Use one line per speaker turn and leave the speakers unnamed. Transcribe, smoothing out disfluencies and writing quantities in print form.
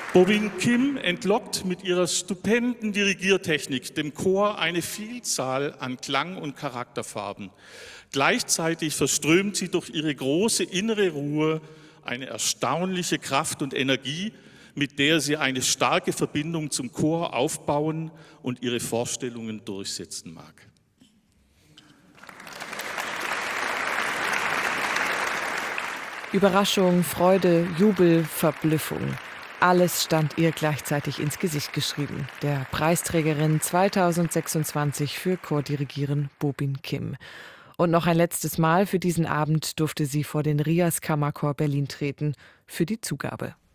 Bobin Kim entlockt mit ihrer stupenden Dirigiertechnik dem Chor eine Vielzahl an Klang- und Charakterfarben. Gleichzeitig verströmt sie durch ihre große innere Ruhe eine erstaunliche Kraft und Energie, mit der sie eine starke Verbindung zum Chor aufbauen und ihre Vorstellungen durchsetzen mag.
Überraschung, Freude, Jubel, Verblüffung. Alles stand ihr gleichzeitig ins Gesicht geschrieben. Der Preisträgerin 2026 für Chordirigieren Bobin Kim. Und noch ein letztes Mal für diesen Abend durfte sie vor den RIAS Kammerchor Berlin treten für die Zugabe.